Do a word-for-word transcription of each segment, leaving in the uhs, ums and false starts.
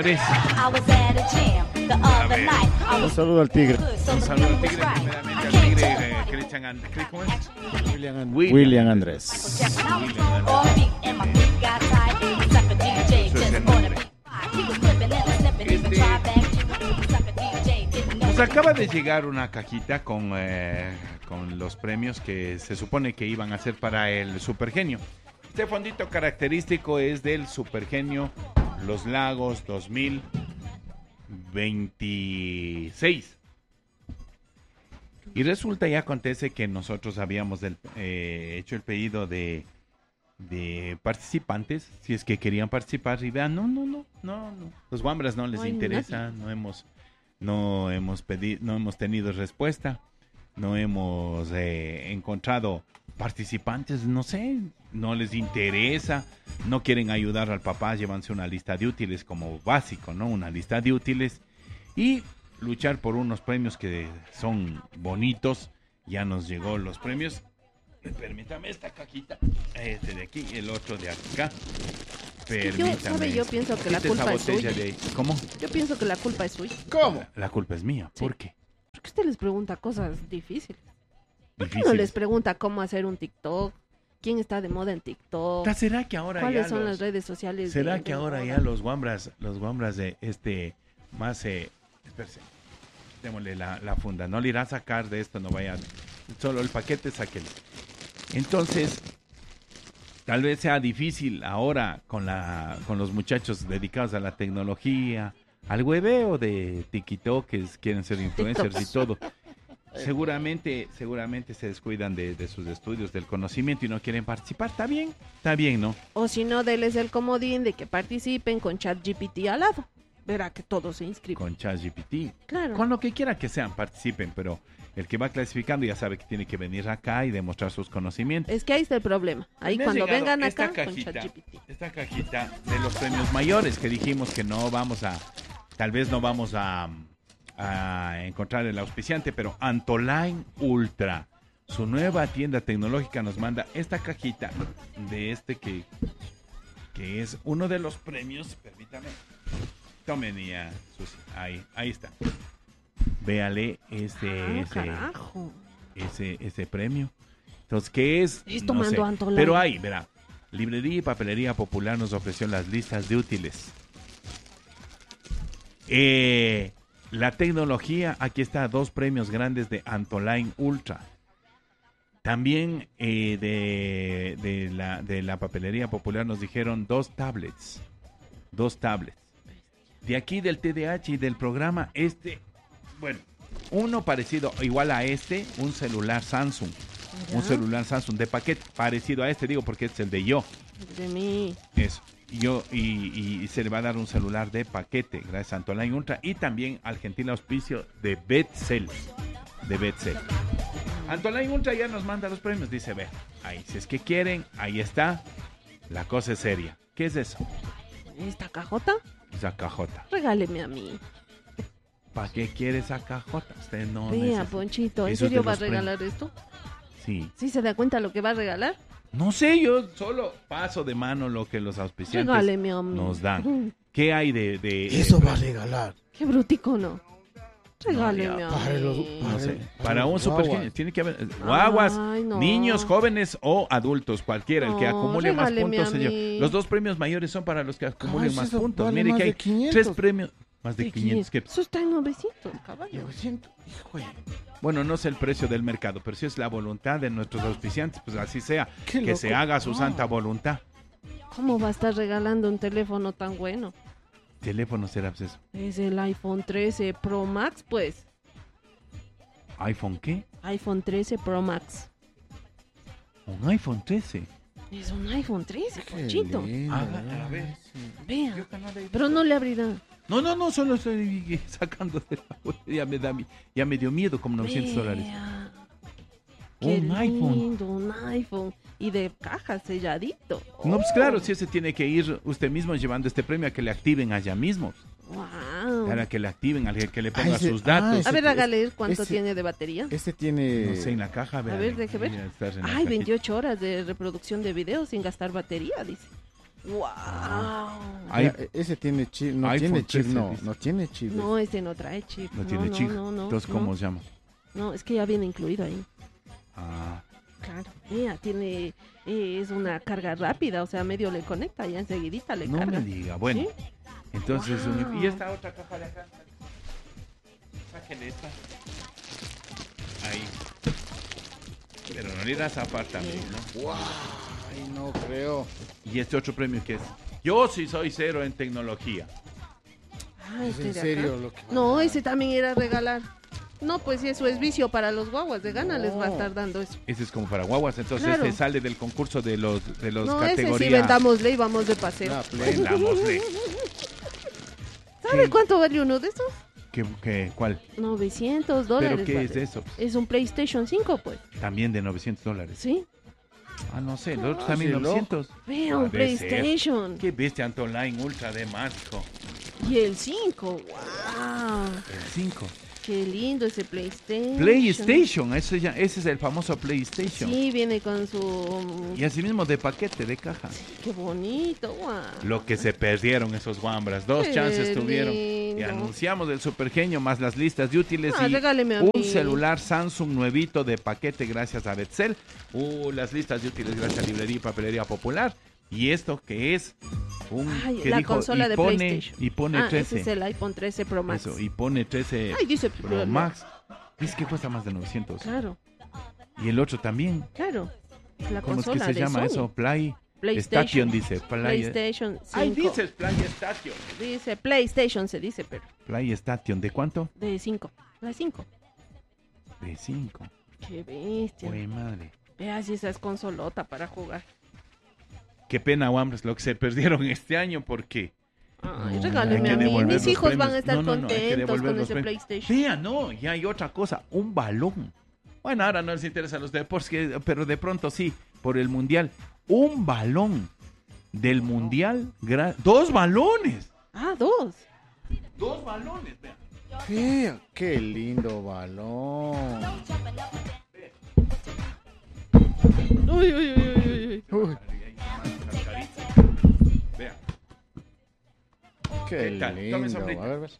Andrés. Un saludo al tigre. Un saludo al tigre, primeramente al tigre, eh, Christian And- ¿cómo es? William, And- William. William Andrés. Nos acaba de llegar una cajita con, eh, con los premios que se supone que iban a ser para el Supergenio. Este fondito característico es del Supergenio Los Lagos dos mil veintiséis. Y resulta y acontece que nosotros habíamos del, eh, hecho el pedido de, de participantes, si es que querían participar, y vean, no, no, no, no, no. Los guambras no les No hay interesa, nadie. no hemos, no hemos pedido, no hemos tenido respuesta, no hemos eh, encontrado participantes, no sé, no les interesa, no quieren ayudar al papá, llévanse una lista de útiles como básico, ¿no? Una lista de útiles y luchar por unos premios que son bonitos. Ya nos llegó los premios. Eh, Permítame esta cajita, este de aquí, el otro de acá. que yo, ¿sabe? Yo pienso que la Quite esa culpa es botella suya. de ahí. ¿Cómo? Yo pienso que la culpa es suya. ¿Cómo? La culpa es mía. Sí. ¿Por qué? Porque usted les pregunta cosas difíciles. ¿Por qué no Difíciles. les pregunta cómo hacer un TikTok? ¿Quién está de moda en TikTok? ¿Será que ahora ¿Cuáles ya son los- las redes sociales? ¿Será de- que de ahora moda? ya los guambras, los guambras de este más eh, espérese, démosle la, la funda, no le irá a sacar de esto, no vaya, solo el paquete sáquele. Entonces, tal vez sea difícil ahora con la con los muchachos dedicados a la tecnología, al hueveo de TikTok, que quieren ser influencers y todo. Seguramente, seguramente se descuidan de, de sus estudios, del conocimiento y no quieren participar. Está bien, está bien, ¿no? O si no, deles el comodín de que participen con ChatGPT al lado. Verá que todos se inscriben. Con ChatGPT. Claro. Con lo que quiera que sean, participen, pero el que va clasificando ya sabe que tiene que venir acá y demostrar sus conocimientos. Es que ahí está el problema. Ahí Me ha cuando llegado vengan esta acá cajita, con ChatGPT. esta cajita de los premios mayores que dijimos que no vamos a, tal vez no vamos a, a encontrar el auspiciante, pero Antoline Ultra, su nueva tienda tecnológica, nos manda esta cajita de este que, que es uno de los premios, permítame. Tomen ya, Susi. Ahí, ahí está. Véale ese, Ah, ese, carajo. ese, ese premio. Entonces, ¿qué es? Es No tomando sé. Antoline. Pero ahí, verá. Librería y Papelería Popular nos ofreció las listas de útiles. Eh, la tecnología, aquí está, dos premios grandes de Antoline Ultra. También eh, de, de, la, de la Papelería Popular nos dijeron dos tablets. Dos tablets. De aquí del T D A H y del programa, este, bueno, uno parecido, igual a este, un celular Samsung. Ya. Un celular Samsung de paquete, parecido a este, digo, porque este es el de yo. De mí. Eso. Yo, y, y se le va a dar un celular de paquete, gracias a Antoline Ultra, y también al gentil auspicio de Betcel. De Betcel. Antoline Ultra ya nos manda los premios, dice, ve, ahí, si es que quieren, ahí está. La cosa es seria. ¿Qué es eso? ¿Esta cajota? Esa cajota. Regáleme a mí. ¿Para qué quiere esa cajota? Usted no Vea, necesita. Ponchito, ¿en Eso es serio de va a los regalar esto? Sí. ¿Sí se da cuenta lo que va a regalar? No sé, yo solo paso de mano lo que los auspiciantes Regáleme a mí. nos dan. ¿Qué hay de...? de Eso va a regalar. Qué brutico, ¿no? Regáleme a Para los- mí. No sé, Para para un los super guaguas. tiene que haber guaguas, Ay, no. niños, jóvenes o adultos, cualquiera, el que No, acumule más regáleme puntos. a se lleva. mí. Los dos premios mayores son para los que acumulen Caballo, más eso puntos. vale Mire más que hay de quinientos. tres premios, más de quinientos. que- Eso está en novecientos, caballo. Yo siento, hijo de- Bueno, no sé el precio del mercado, pero si es la voluntad de nuestros auspiciantes, pues así sea, Qué que loco. se haga su No. santa voluntad. ¿Cómo va a estar regalando un teléfono tan bueno? Teléfono será pues eso. Es el iPhone trece Pro Max, pues. ¿iPhone qué? iPhone trece Pro Max. Un iPhone trece. Es un iPhone trece, Qué Ponchito. lindo, Ah, ¿verdad? a ver. Vea. Pero no le abrirá. No, no, no, solo estoy sacando de la bolsa. Ya me da mi- ya me dio miedo como novecientos dólares. Vea. Qué Un iPhone. lindo, un iPhone. Y de caja selladito. No, pues Oh, claro, si ese tiene que ir usted mismo llevando este premio a que le activen allá mismo. Wow. Para que le activen, al que le ponga Ah, ese- sus datos. ah, A ese- ver, hágale cuánto ese- tiene de batería. Este tiene... No sé, en la caja. A véale. ver, deje ver. Mira, está en la Ay, cajita. veintiocho horas de reproducción de video sin gastar batería, dice. Wow. Hay- Ya, ese tiene chip, no iPhone tiene chip, trece, no, dice. no tiene chip. No, este no trae chip. no tiene chip. No, no, Entonces, no. ¿cómo se llama? No, es que ya viene incluido ahí. Ah, Claro. Mira, tiene, eh, es una carga rápida, o sea, medio le conecta, ya enseguidita le no carga. me diga. Bueno, ¿Sí? entonces, Wow. uni- ¿y esta otra caja de acá? Sáquenle esta. Ahí. Pero no le das aparte también, ¿no? Ay, no creo. ¿Y este otro premio qué es? Yo sí soy cero en tecnología. Ah, ¿Es este en de serio acá. lo que No, ese también era regalar. No, pues si eso es vicio para los guaguas, de gana No. les va a estar dando eso. Ese es como para guaguas, entonces Claro. este sale del concurso de los de los No, ese sí categorías. vendámosle y vamos de paseo. La plena. Vendámosle. ¿Sabe ¿Qué? cuánto vale uno de esos? ¿Qué, qué, ¿Cuál? novecientos dólares. ¿Pero qué vale. es eso? Es un PlayStation cinco, pues. También de novecientos dólares. Sí. Ah, no sé, los otros Ah, también sí, ¿no? novecientos. Vea, Ha un de ser. PlayStation. ¿Qué bestia Antoline Ultra de Marco? Y el cinco, wow. El cinco. Qué lindo ese PlayStation. PlayStation, ese, ya, ese es el famoso PlayStation. Sí, viene con su... Y así mismo de paquete, de caja. Qué bonito, wow. Lo que se perdieron esos guambras. Dos Qué chances tuvieron. Y lindo. anunciamos el supergenio más las listas de útiles Ah, y regáleme a un mí. celular Samsung nuevito de paquete gracias a Betcel. Uh, las listas de útiles gracias a Librería y Papelería Popular. Y esto que es un Ay, que la dijo, consola y de pone, PlayStation. y pone Ah, trece. ese es el iPhone trece Pro Max. Eso, y pone trece Ay, dice Pro Max. ¿Ves que cuesta más de novecientos? Claro, Y el otro también. claro. La ¿Cómo es que consola se de llama Sony. eso? Play PlayStation. Station dice. Play, PlayStation cinco. Ay, dices Play Station. Dice PlayStation, se dice, pero Play Station, ¿de cuánto? de cinco. La cinco. De cinco. Qué bestia. Uy, madre. Vea si esa es consolota para jugar. Qué pena, Wambres, lo que se perdieron este año, porque Ay, No, regáleme hay a que mí. devolver Mis los hijos premios. van a estar No, no, no, hay que contentos devolver con los ese premios. PlayStation. Vea, no, y hay otra cosa, un balón. Bueno, ahora no les interesan los deportes, que- pero de pronto sí, por el Mundial. Un balón del Mundial, gra- dos balones. Ah, dos. Dos balones, vean. Qué, qué lindo balón. Uy, uy, uy, uy, uy. Uy, Vean. qué ¿Qué tal? Tome lindo. sombrita. A ver, ver.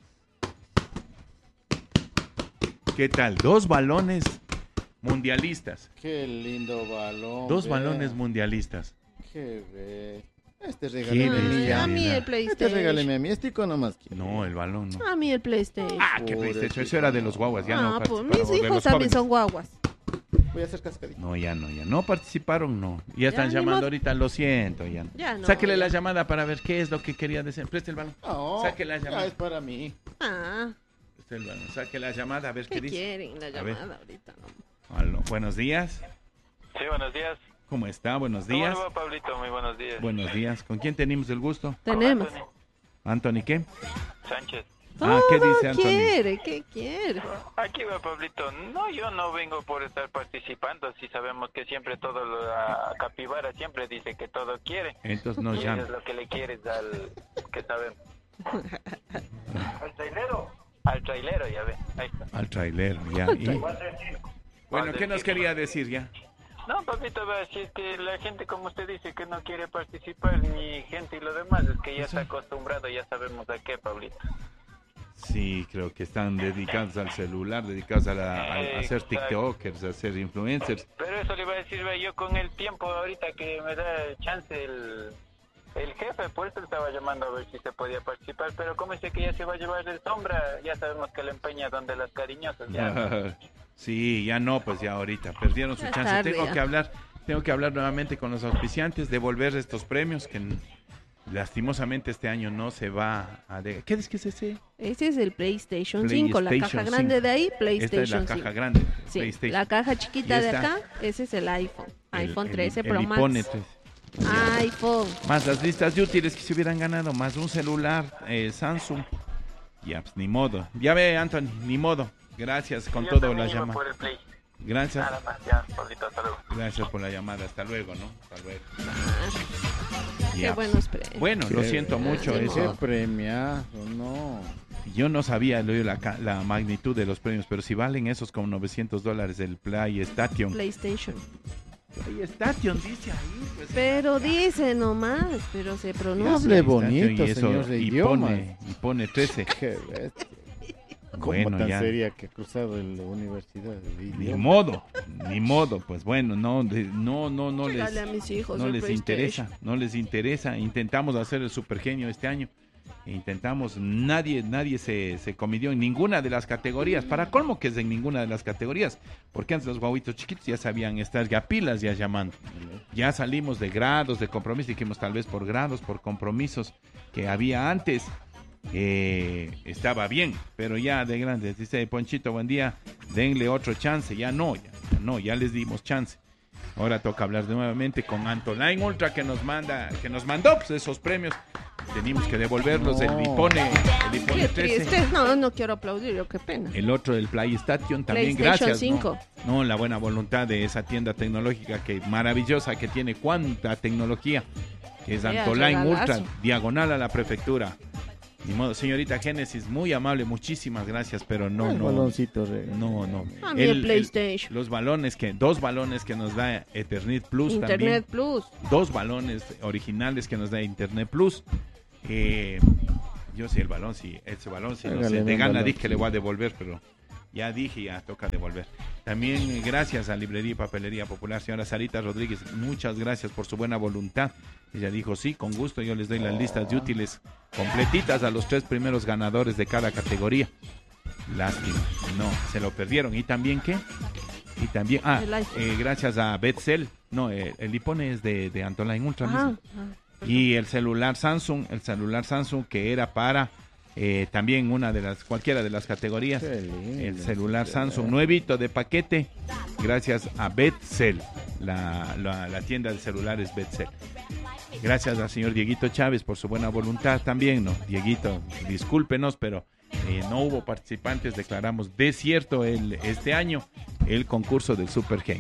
¿Qué tal? Dos balones mundialistas. Qué lindo balón. Dos vea. balones mundialistas. Qué ve. Este Qué regáleme a mí bestialidad. ya. A mí el Este PlayStation. regáleme a mí. Este icono más quiero. No, el balón no. A mí el PlayStation. Ah, qué Pobrecito. PlayStation. Eso era de los guaguas, ya no Ah, pues participaron. mis o de hijos los también jóvenes. son guaguas. Voy a hacer cascadito. No, ya no, ya no participaron, no. Ya están ni llamando modo. ahorita, lo siento, ya. Ya no, Sáquele ya. la llamada para ver qué es lo que quería decir. Preste el balón. No, Saque la ya llamada. es para mí. Ah, Preste el balón. Saque la llamada a ver qué, ¿qué dice. quieren la A ver. llamada ahorita? No. Aló, buenos días. Sí, buenos días. ¿Cómo está? Buenos ¿Cómo días. le va, Pablito? Muy buenos días. Buenos días. ¿Con quién tenemos el gusto? Tenemos. Anthony Anthony, ¿qué? Sánchez. Ah, ¿qué Todo dice Anthony? quiere? ¿Qué quiere? Aquí va, Pablito. No, yo no vengo por estar participando. Si sabemos que siempre todo lo a Capibara siempre dice que todo quiere. Entonces no Y eso llama. es lo que le quieres al que sabemos. ¿Al trailero? Al trailero, ya ve. Ahí está. Al trailero, ya. Y- Bueno, ¿qué nos quería decir ya? No, papito, vea, si es que la gente, como usted dice, que no quiere participar, ni gente y lo demás, es que ya está acostumbrado, ya sabemos a qué, Pablito. Sí, creo que están dedicados al celular, dedicados a, la- a- a ser Exacto. tiktokers, a ser influencers. Pero eso le iba a decir, vea, yo con el tiempo ahorita que me da chance el, el jefe, por eso le estaba llamando a ver si se podía participar, pero como dice que ya se va a llevar el sombra, ya sabemos que le empeña donde las cariñosas, ya. Sí, ya no, pues ya ahorita perdieron su Ya chance. tarde, Tengo ya. que hablar, tengo que hablar nuevamente con los auspiciantes, devolver estos premios que n- lastimosamente este año no se va a de... ¿Qué es que es ese? Ese es el PlayStation cinco, la PlayStation caja grande cinco. de ahí, Esta es PlayStation la caja cinco. grande. Sí, PlayStation. la caja chiquita Y de esta- acá, ese es el iPhone. El- iPhone el- trece el Pro iPhone Max. trece. iPhone. Más las listas de útiles que se hubieran ganado, más un celular eh, Samsung. Ya, pues ni modo. Ya ve, Anthony, ni modo. Gracias con Yo todo también la iba llamada. por el play. Gracias. Nada más, ya, Pablito, hasta luego. Gracias por la llamada. Hasta luego, ¿no? Hasta luego. Ah, qué Ya. buenos premios. Bueno, lo Qué- siento mucho Qué Qué eso. premiazo, no. Yo no sabía lo- la, ca- la magnitud de los premios, pero si valen esos como novecientos dólares del PlayStation, PlayStation. PlayStation dice ahí. Pues, Pero dice nomás, pero se pronuncia. Hable bonito, y eso, señor de y idiomas. pone, y pone trece. Qué bestia. ¿Cómo Bueno, tan ya. seria que ha cruzado la universidad de Ni idiomas? modo, ni modo, pues bueno, no, de- no, no, no les, Regale a mis hijos no el les PlayStation. interesa, no les interesa. Intentamos hacer el supergenio este año, intentamos, nadie, nadie se, se comidió en ninguna de las categorías. Para colmo que es en ninguna de las categorías, porque antes los guaguitos chiquitos ya sabían estar ya pilas, ya llamando. Ya salimos de grados, de compromisos, dijimos tal vez por grados, por compromisos que había antes. Eh, estaba bien, pero ya de grandes, dice Ponchito, buen día, denle otro chance, ya no, ya, ya no, ya les dimos chance. Ahora toca hablar nuevamente con Antoline Ultra que nos manda, que nos mandó pues, esos premios. Tenemos que devolverlos, el No. Lipone, el Lipone Qué trece. triste. No, no quiero aplaudir, yo qué pena. El otro, el PlayStation, también PlayStation gracias. cinco. ¿no? No, la buena voluntad de esa tienda tecnológica que maravillosa, que tiene cuánta tecnología, que es Vea, Antoline Ultra, regalazo. diagonal a la prefectura. Ni modo, señorita Génesis, muy amable, muchísimas gracias, pero no, El no. baloncito, re- No, no. A mí el PlayStation. los balones que, dos balones que nos da Ethernet Plus Internet también. Plus. Dos balones originales que nos da Internet Plus. Eh, yo sí, el balón, sí, ese balón, sí, no sé, Regáleme de un gana balón, dije que le sí. voy a devolver, pero ya dije, ya toca devolver. También eh, gracias a Librería y Papelería Popular, señora Sarita Rodríguez, muchas gracias por su buena voluntad. Ella dijo, sí, con gusto, yo les doy las listas de útiles completitas a los tres primeros ganadores de cada categoría. Lástima, no, se lo perdieron. ¿Y también qué? Y también, ah, El iPhone. eh, gracias a Betcel, no, eh, el Lipone es de, de Antoline Ultra Ajá. mismo. Y el celular Samsung, el celular Samsung que era para eh, también una de las, cualquiera de las categorías. Qué lindo. El celular Samsung nuevito de paquete, gracias a Betcel, la, la, la tienda de celulares Betcel. Gracias al señor Dieguito Chávez por su buena voluntad también, ¿no? Dieguito, discúlpenos, pero eh, no hubo participantes, declaramos desierto el, este año el concurso del Super Gen.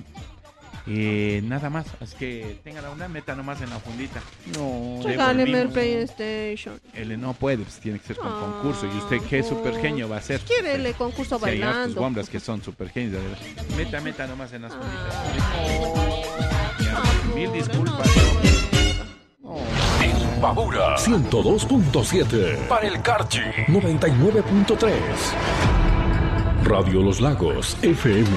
Eh, nada más, es que tengan una meta nomás en la fundita. No. Regáleme el Devolvimos. PlayStation. Él no puede, pues tiene que ser con Ah, concurso. ¿Y usted qué super genio va a hacer? Quiere el concurso Si hay hartos bailando. guambras que son super genios, de verdad. Meta, meta nomás en las funditas. Ya, mil disculpas. En Pabura ciento dos punto siete. Para el Carchi noventa y nueve punto tres. Radio Los Lagos F M.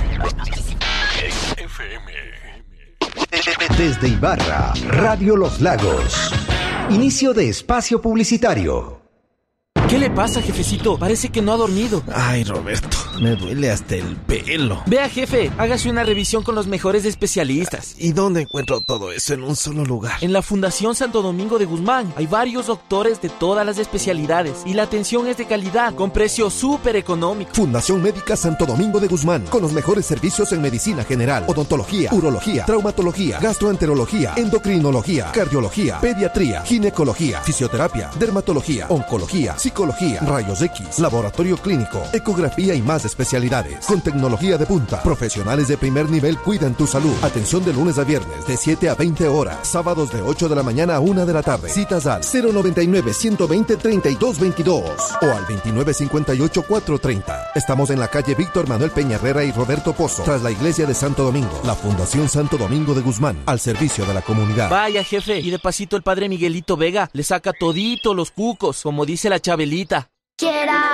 F M. Desde Ibarra, Radio Los Lagos. Inicio de espacio publicitario. ¿Qué le pasa, jefecito? Parece que no ha dormido. Ay, Roberto, me duele hasta el pelo. Vea, jefe, hágase una revisión con los mejores especialistas. ¿Y dónde encuentro todo eso en un solo lugar? En la Fundación Santo Domingo de Guzmán hay varios doctores de todas las especialidades y la atención es de calidad, con precio súper económico. Fundación Médica Santo Domingo de Guzmán, con los mejores servicios en medicina general, odontología, urología, traumatología, gastroenterología, endocrinología, cardiología, pediatría, ginecología, fisioterapia, dermatología, oncología, psicología, rayos X, laboratorio clínico, ecografía y más especialidades. Con tecnología de punta, profesionales de primer nivel cuidan tu salud. Atención de lunes a viernes de siete a veinte horas, sábados de ocho de la mañana a una de la tarde. Citas al cero noventa y nueve, ciento veinte, treinta y dos veintidós o al veintinueve cincuenta y ocho, cuatrocientos treinta. Estamos en la calle Víctor Manuel Peña Herrera y Roberto Pozo, tras la iglesia de Santo Domingo. La Fundación Santo Domingo de Guzmán, al servicio de la comunidad. Vaya, jefe, y de pasito el padre Miguelito Vega le saca todito los cucos, como dice la Chabelita. Quiera